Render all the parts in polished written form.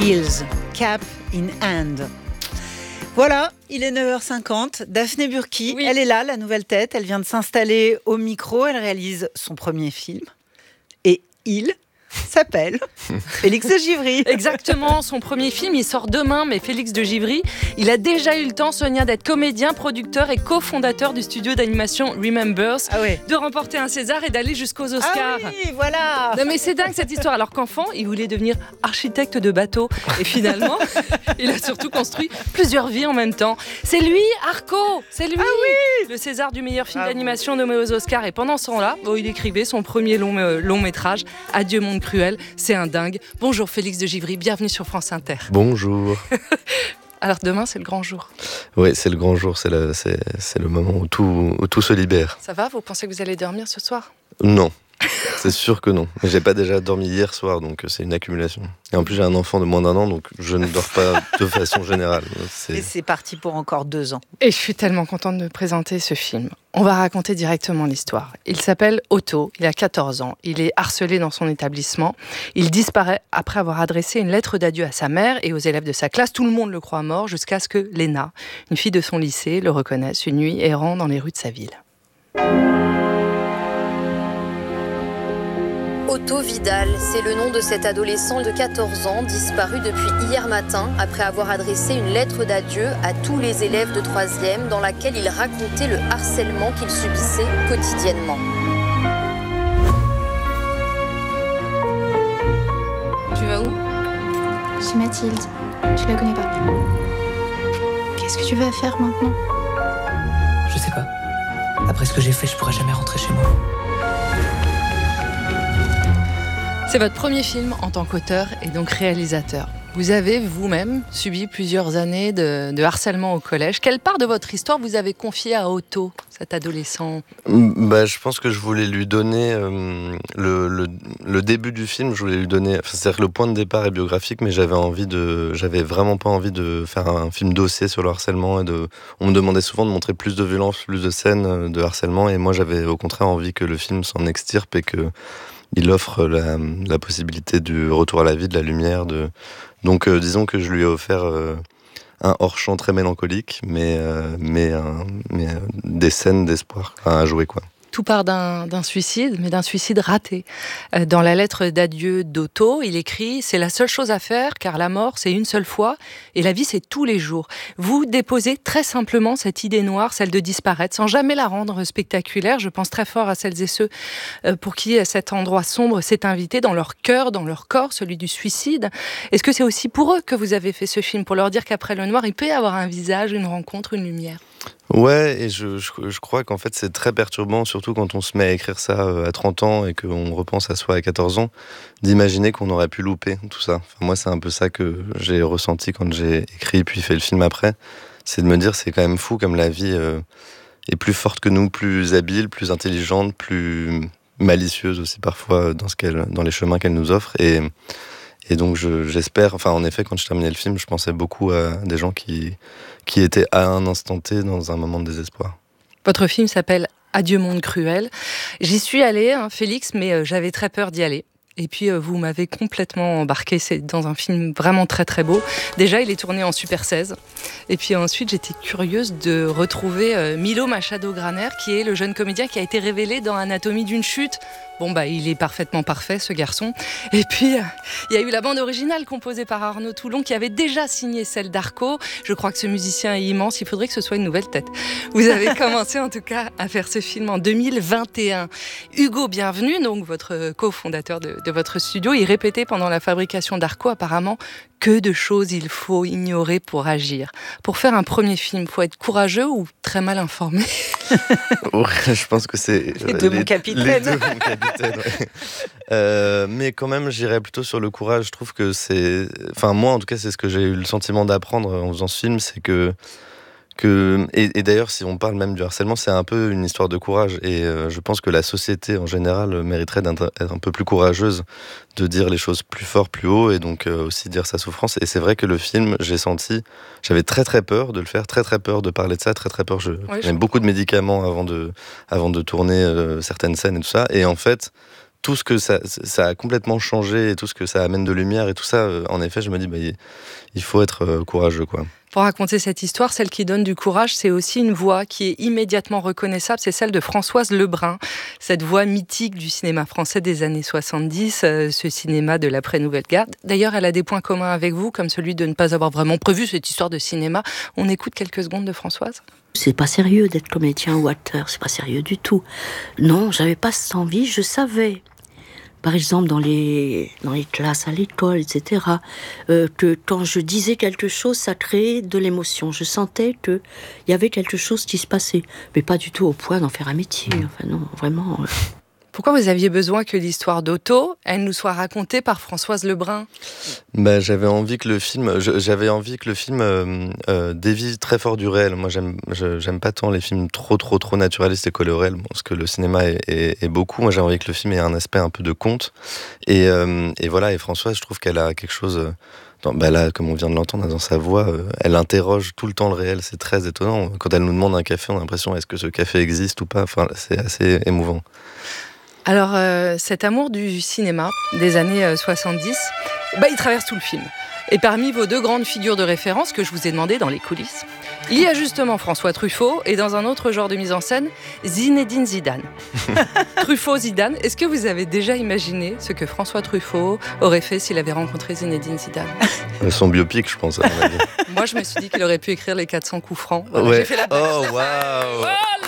Hills, Cap in Hand. Voilà, il est 9h50. Daphné Burki, Elle est là, la nouvelle tête. Elle vient de s'installer au micro. Elle réalise son premier film. Et il s'appelle Félix de Givry. Exactement, son premier film, il sort demain, mais Félix de Givry, il a déjà eu le temps, Sonia, d'être comédien, producteur et cofondateur du studio d'animation Remembers, de remporter un César et d'aller jusqu'aux Oscars. Ah oui, voilà. Non mais c'est dingue cette histoire, alors qu'enfant, il voulait devenir architecte de bateaux. Et finalement, il a surtout construit plusieurs vies en même temps. C'est lui, Arco, c'est lui, le César du meilleur film d'animation nommé aux Oscars. Et pendant ce temps-là, il écrivait son premier long métrage, Adieu monde cruel, c'est un dingue. Bonjour Félix de Givry, bienvenue sur France Inter. Bonjour. Alors demain c'est le grand jour. Oui, c'est le grand jour, c'est le moment où tout se libère. Ça va, vous pensez que vous allez dormir ce soir ? Non, c'est sûr que non. J'ai pas déjà dormi hier soir, donc c'est une accumulation. Et en plus j'ai un enfant de moins d'1 an, donc je ne dors pas de façon générale. Et c'est parti pour encore 2 ans. Et je suis tellement contente de présenter ce film. On va raconter directement l'histoire. Il s'appelle Otto, il a 14 ans, il est harcelé dans son établissement. Il disparaît après avoir adressé une lettre d'adieu à sa mère et aux élèves de sa classe. Tout le monde le croit mort jusqu'à ce que Léna, une fille de son lycée, le reconnaisse une nuit errant dans les rues de sa ville. Otto Vidal, c'est le nom de cet adolescent de 14 ans disparu depuis hier matin après avoir adressé une lettre d'adieu à tous les élèves de 3e dans laquelle il racontait le harcèlement qu'il subissait quotidiennement. Tu vas où ? Chez Mathilde. Tu la connais pas. Qu'est-ce que tu vas faire maintenant ? Je sais pas. Après ce que j'ai fait, je pourrais jamais rentrer chez moi. C'est votre premier film en tant qu'auteur et donc réalisateur. Vous avez vous-même subi plusieurs années de harcèlement au collège. Quelle part de votre histoire vous avez confiée à Otto, cet adolescent ? Je pense que je voulais lui donner le début du film. Je voulais lui donner, c'est-à-dire que le point de départ est biographique, mais j'avais vraiment pas envie de faire un film dossier sur le harcèlement. On me demandait souvent de montrer plus de violence, plus de scènes de harcèlement, et moi j'avais au contraire envie que le film s'en extirpe et que il offre la possibilité du retour à la vie, de la lumière. Donc disons que je lui ai offert un hors-champ très mélancolique, mais des scènes d'espoir à jouer, quoi. Tout part d'un suicide, mais d'un suicide raté. Dans la lettre d'adieu d'Otto, il écrit « C'est la seule chose à faire, car la mort, c'est une seule fois, et la vie, c'est tous les jours. » Vous déposez très simplement cette idée noire, celle de disparaître, sans jamais la rendre spectaculaire. Je pense très fort à celles et ceux pour qui cet endroit sombre s'est invité dans leur cœur, dans leur corps, celui du suicide. Est-ce que c'est aussi pour eux que vous avez fait ce film, pour leur dire qu'après le noir, il peut y avoir un visage, une rencontre, une lumière ? Ouais, et je crois qu'en fait c'est très perturbant, surtout quand on se met à écrire ça à 30 ans et qu'on repense à soi à 14 ans, d'imaginer qu'on aurait pu louper tout ça. Enfin, moi c'est un peu ça que j'ai ressenti quand j'ai écrit puis fait le film après, c'est de me dire c'est quand même fou comme la vie est plus forte que nous, plus habile, plus intelligente, plus malicieuse aussi parfois dans les chemins qu'elle nous offre. Et donc j'espère, en effet, quand je terminais le film, je pensais beaucoup à des gens qui étaient à un instant T dans un moment de désespoir. Votre film s'appelle Adieu monde cruel. J'y suis allée, Félix, mais j'avais très peur d'y aller. Et puis vous m'avez complètement embarqué, c'est dans un film vraiment très très beau. Déjà il est tourné en Super 16. Et puis ensuite j'étais curieuse de retrouver Milo Machado Graner, qui est le jeune comédien qui a été révélé dans Anatomie d'une chute. Il est parfaitement parfait ce garçon. Et puis il y a eu la bande originale composée par Arnaud Toulon qui avait déjà signé celle d'Arco. Je crois que ce musicien est immense, il faudrait que ce soit une nouvelle tête. Vous avez commencé en tout cas à faire ce film en 2021. Hugo Bienvenu, donc votre cofondateur de votre studio, il répétait pendant la fabrication d'Arco apparemment que de choses il faut ignorer pour agir. Pour faire un premier film, il faut être courageux ou très mal informé ? Ouais, je pense que c'est les deux, mon capitaine. Les deux, mon capitaine, ouais. Mais quand même, j'irais plutôt sur le courage. Je trouve que c'est... moi, en tout cas, c'est ce que j'ai eu le sentiment d'apprendre en faisant ce film, c'est que et d'ailleurs, si on parle même du harcèlement, c'est un peu une histoire de courage. Et je pense que la société, en général, mériterait d'être un peu plus courageuse, de dire les choses plus fort, plus haut, et donc aussi dire sa souffrance. Et c'est vrai que le film, j'avais très très peur de le faire, très très peur de parler de ça, très très peur. J'aime beaucoup de médicaments avant de tourner certaines scènes et tout ça. Et en fait, tout ce que ça a complètement changé et tout ce que ça amène de lumière et tout ça, en effet, je me dis, il faut être courageux, quoi. Pour raconter cette histoire, celle qui donne du courage, c'est aussi une voix qui est immédiatement reconnaissable, c'est celle de Françoise Lebrun, cette voix mythique du cinéma français des années 70, ce cinéma de l'après-Nouvelle Garde. D'ailleurs, elle a des points communs avec vous, comme celui de ne pas avoir vraiment prévu cette histoire de cinéma. On écoute quelques secondes de Françoise. C'est pas sérieux d'être comédien ou acteur, c'est pas sérieux du tout. Non, j'avais pas cette envie, je savais. Par exemple, dans les classes à l'école, etc., que quand je disais quelque chose, ça créait de l'émotion. Je sentais qu'il y avait quelque chose qui se passait. Mais pas du tout au point d'en faire un métier. Enfin non, vraiment... Pourquoi vous aviez besoin que l'histoire d'Otto, elle nous soit racontée par Françoise Lebrun ? J'avais envie que le film dévie très fort du réel. Moi, j'aime pas tant les films trop naturalistes et collés au réel, parce que le cinéma est beaucoup. Moi, j'ai envie que le film ait un aspect un peu de conte. Et voilà. Et Françoise, je trouve qu'elle a quelque chose. Là, comme on vient de l'entendre dans sa voix, elle interroge tout le temps le réel. C'est très étonnant. Quand elle nous demande un café, on a l'impression est-ce que ce café existe ou pas. Enfin, c'est assez émouvant. Alors, cet amour du cinéma des années 70, il traverse tout le film. Et parmi vos deux grandes figures de référence que je vous ai demandées dans les coulisses, il y a justement François Truffaut et dans un autre genre de mise en scène, Zinedine Zidane. Truffaut-Zidane, est-ce que vous avez déjà imaginé ce que François Truffaut aurait fait s'il avait rencontré Zinedine Zidane ? Son biopic, je pense, à mon avis. Moi, je me suis dit qu'il aurait pu écrire les 400 coups francs. Voilà, ouais. J'ai fait la blague. Oh, waouh.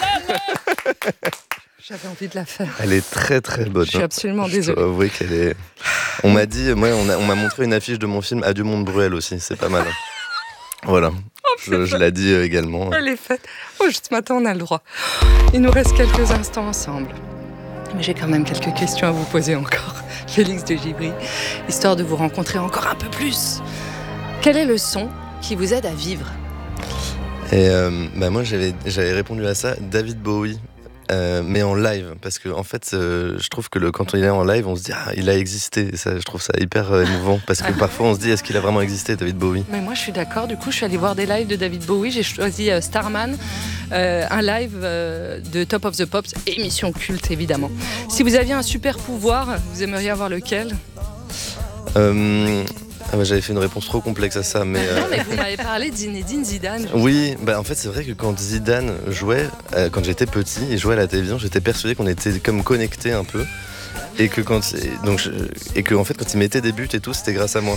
J'avais envie de la faire. Elle est très très bonne. Je suis absolument désolée. Je dois avouer qu'elle est... On m'a dit, on m'a montré une affiche de mon film Adieu Monde Bruel aussi, c'est pas mal. Voilà, je l'ai dit également. Elle est faite. Juste matin, on a le droit. Il nous reste quelques instants ensemble. Mais j'ai quand même quelques questions à vous poser encore, Félix de Givry, histoire de vous rencontrer encore un peu plus. Quel est le son qui vous aide à vivre ? Et moi, j'avais répondu à ça, David Bowie. Mais en live, parce que en fait, je trouve que quand il est en live, on se dit il a existé. Et ça, je trouve ça hyper émouvant, parce que parfois on se dit est-ce qu'il a vraiment existé, David Bowie ? Mais moi, je suis d'accord. Du coup, je suis allée voir des lives de David Bowie. J'ai choisi Starman, un live de Top of the Pops, émission culte évidemment. Si vous aviez un super pouvoir, vous aimeriez avoir lequel ? J'avais fait une réponse trop complexe à ça, mais... Non, mais vous m'avez parlé de Zinedine Zidane. Oui, en fait, c'est vrai que quand Zidane jouait, quand j'étais petit, il jouait à la télévision, j'étais persuadé qu'on était comme connectés un peu. Et que en fait, quand il mettait des buts et tout, c'était grâce à moi.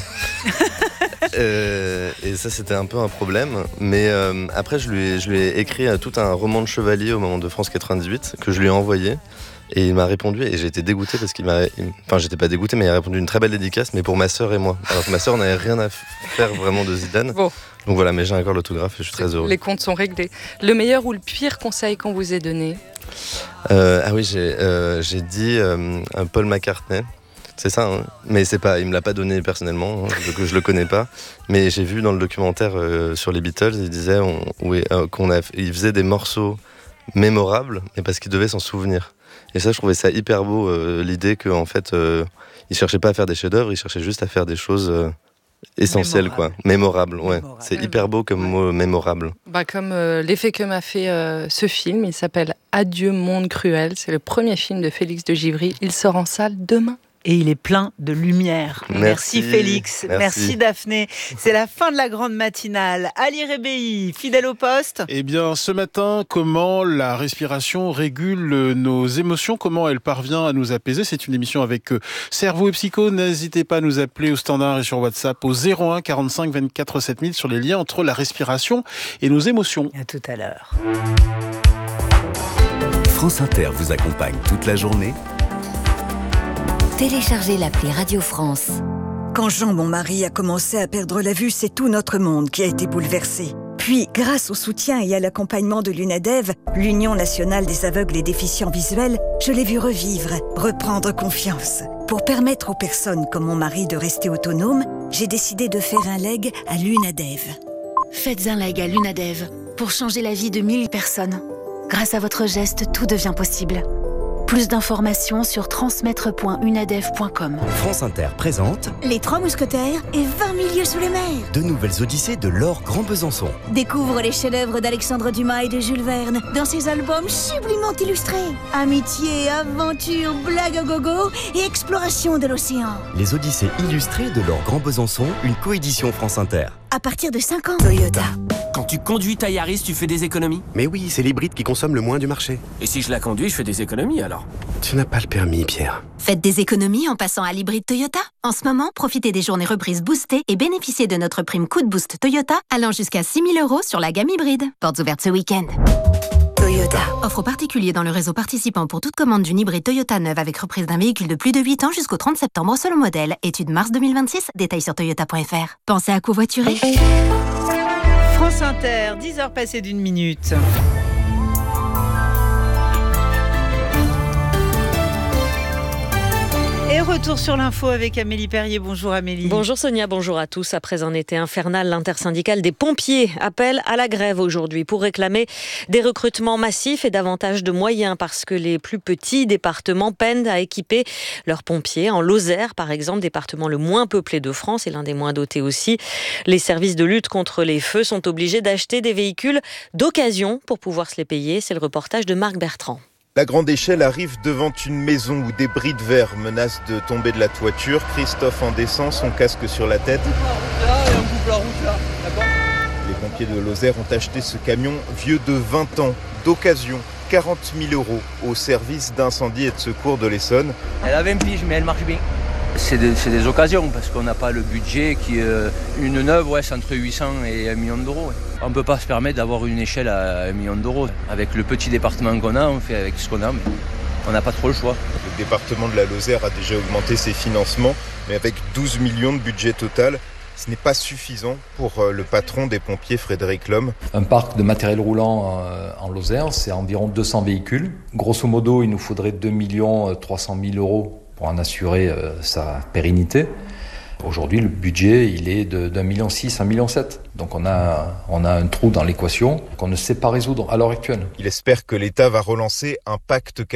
Et ça, c'était un peu un problème. Mais après, je lui ai écrit tout un roman de chevalier au moment de France 98, que je lui ai envoyé. Et il m'a répondu, et j'ai été dégoûté parce j'étais pas dégoûté, mais il a répondu une très belle dédicace, mais pour ma sœur et moi. Alors que ma sœur n'avait rien à faire vraiment de Zidane. Bon. Donc voilà, mais j'ai encore l'autographe et je suis très heureux. Les comptes sont réglés. Le meilleur ou le pire conseil qu'on vous ait donné ? J'ai dit Paul McCartney. C'est ça, hein. Mais c'est pas, il me l'a pas donné personnellement, hein, je le connais pas. Mais j'ai vu dans le documentaire sur les Beatles, il disait il faisait des morceaux mémorables, mais parce qu'il devait s'en souvenir. Et ça, je trouvais ça hyper beau, l'idée qu'en fait, il cherchait pas à faire des chefs-d'œuvre, il cherchait juste à faire des choses essentielles, mémorables. Ouais. C'est hyper beau comme mot, mémorable. Comme l'effet que m'a fait ce film, il s'appelle Adieu Monde Cruel. C'est le premier film de Félix de Givry. Il sort en salle demain. Et il est plein de lumière. Merci Félix. Merci Daphné. C'est la fin de la grande matinale. Ali Rebéi, fidèle au poste. Eh bien, ce matin, comment la respiration régule nos émotions, comment elle parvient à nous apaiser. C'est une émission avec Cerveau et Psycho. N'hésitez pas à nous appeler au standard et sur WhatsApp au 01 45 24 7000 sur les liens entre la respiration et nos émotions. À tout à l'heure. France Inter vous accompagne toute la journée. Téléchargez l'appli Radio France. Quand Jean, mon mari, a commencé à perdre la vue, c'est tout notre monde qui a été bouleversé. Puis, grâce au soutien et à l'accompagnement de l'UNADEV, l'Union nationale des aveugles et déficients visuels, je l'ai vu revivre, reprendre confiance. Pour permettre aux personnes comme mon mari de rester autonomes, j'ai décidé de faire un leg à l'UNADEV. Faites un leg à l'UNADEV pour changer la vie de 1000 personnes. Grâce à votre geste, tout devient possible. Plus d'informations sur transmettre.unadef.com. France Inter présente Les Trois Mousquetaires et 20 milieux sous les mers. 2 nouvelles odyssées de Laure Grand Besançon. Découvre les chefs-d'œuvre d'Alexandre Dumas et de Jules Verne dans ses albums sublimement illustrés. Amitié, aventure, blague à gogo et exploration de l'océan. Les Odyssées illustrées de Laure Grand Besançon, une coédition France Inter. À partir de 5 ans. Toyota. Quand tu conduis ta Yaris, tu fais des économies? Mais oui, c'est l'hybride qui consomme le moins du marché. Et si je la conduis, je fais des économies alors? Tu n'as pas le permis, Pierre. Faites des économies en passant à l'hybride Toyota. En ce moment, profitez des journées reprises boostées et bénéficiez de notre prime coup de boost Toyota allant jusqu'à 6 000 € sur la gamme hybride. Portes ouvertes ce week-end. Toyota. Offre aux particuliers dans le réseau participant pour toute commande d'une hybride Toyota neuve avec reprise d'un véhicule de plus de 8 ans jusqu'au 30 septembre selon modèle. Étude mars 2026. Détails sur toyota.fr. Pensez à covoiturer. France Inter, 10h passées d'1 minute. Et retour sur l'info avec Amélie Perrier. Bonjour Amélie. Bonjour Sonia, bonjour à tous. Après un été infernal, l'intersyndicale des pompiers appelle à la grève aujourd'hui pour réclamer des recrutements massifs et davantage de moyens parce que les plus petits départements peinent à équiper leurs pompiers. En Lozère, par exemple, département le moins peuplé de France et l'un des moins dotés aussi, les services de lutte contre les feux sont obligés d'acheter des véhicules d'occasion pour pouvoir se les payer. C'est le reportage de Marc Bertrand. La grande échelle arrive devant une maison où des bris de verre menacent de tomber de la toiture. Christophe en descend, son casque sur la tête. Les pompiers de Lozère ont acheté ce camion vieux de 20 ans, d'occasion, 40 000 € au service d'incendie et de secours de l'Essonne. Elle a 20 piges, mais elle marche bien. C'est des occasions, parce qu'on n'a pas le budget qui... une neuve, c'est entre 800 et 1 million d'euros. On ne peut pas se permettre d'avoir une échelle à 1 million d'euros. Avec le petit département qu'on a, on fait avec ce qu'on a, mais on n'a pas trop le choix. Le département de la Lozère a déjà augmenté ses financements, mais avec 12 millions de budget total, ce n'est pas suffisant pour le patron des pompiers, Frédéric Lhomme. Un parc de matériel roulant en Lozère, c'est environ 200 véhicules. Grosso modo, il nous faudrait 2 300 000 € pour en assurer sa pérennité. Aujourd'hui, le budget, il est de 1,6 million, 1,7 million. Donc on a un trou dans l'équation qu'on ne sait pas résoudre à l'heure actuelle. Il espère que l'État va relancer un pacte